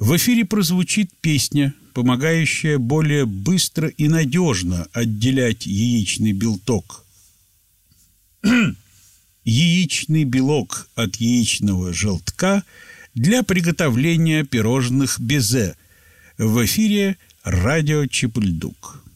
В эфире прозвучит песня, помогающая более быстро и надежно отделять яичный белок. Яичный белок от яичного желтка для приготовления пирожных безе. В эфире радио Чепульдук.